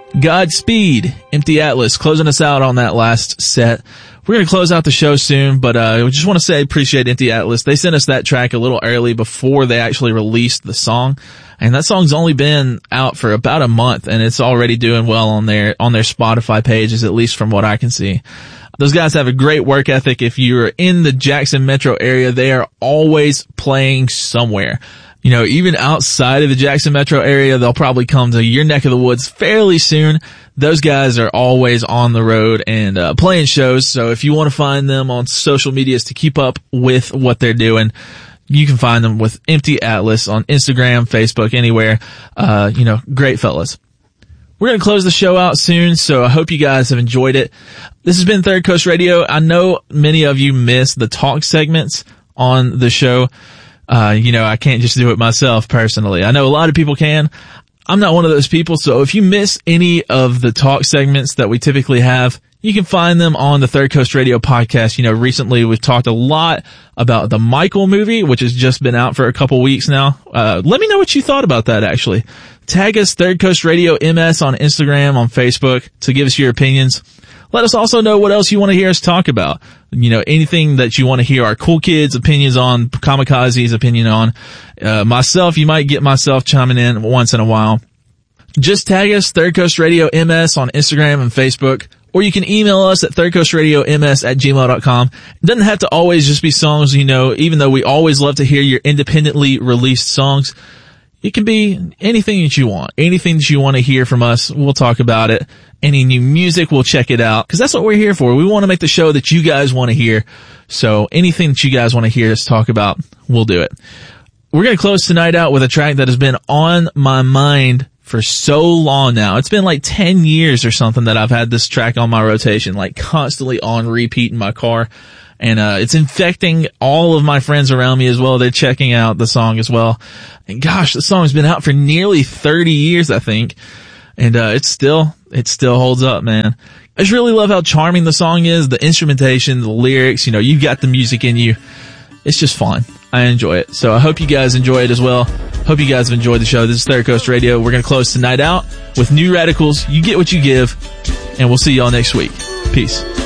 Godspeed, Empty Atlas, closing us out on that last set. We're going to close out the show soon, but I just want to say appreciate Empty Atlas. They sent us that track a little early before they actually released the song, and that song's only been out for about a month, and it's already doing well on their Spotify pages, at least from what I can see. Those guys have a great work ethic. If you're in the Jackson metro area, they are always playing somewhere. You know, even outside of the Jackson metro area, they'll probably come to your neck of the woods fairly soon. Those guys are always on the road and playing shows. So if you want to find them on social medias to keep up with what they're doing, you can find them with Empty Atlas on Instagram, Facebook, anywhere. Great fellas. We're going to close the show out soon, so I hope you guys have enjoyed it. This has been Third Coast Radio. I know many of you miss the talk segments on the show. I can't just do it myself personally. I know a lot of people can. I'm not one of those people, so if you miss any of the talk segments that we typically have, you can find them on the Third Coast Radio podcast. Recently we've talked a lot about the Michael movie, which has just been out for a couple weeks now. Let me know what you thought about that, actually. Tag us Third Coast Radio MS on Instagram, on Facebook, to give us your opinions. Let us also know what else you want to hear us talk about. Anything that you want to hear our Cool Kids opinions on, Kamikaze's opinion on. Myself, you might get myself chiming in once in a while. Just tag us Third Coast Radio MS on Instagram and Facebook. Or you can email us at thirdcoastradiomS@gmail.com. It doesn't have to always just be songs, even though we always love to hear your independently released songs. It can be anything that you want. Anything that you want to hear from us, we'll talk about it. Any new music, we'll check it out. Because that's what we're here for. We want to make the show that you guys want to hear. So anything that you guys want to hear us talk about, we'll do it. We're going to close tonight out with a track that has been on my mind for so long now. It's been like 10 years or something that I've had this track on my rotation, like constantly on repeat in my car. And it's infecting all of my friends around me as well. They're checking out the song as well. And gosh, the song's been out for nearly 30 years, I think. And it still holds up, man. I just really love how charming the song is, the instrumentation, the lyrics, you've got the music in you. It's just fun. I enjoy it. So I hope you guys enjoy it as well. Hope you guys have enjoyed the show. This is Third Coast Radio. We're going to close tonight out with New Radicals. You get what you give, and we'll see y'all next week. Peace.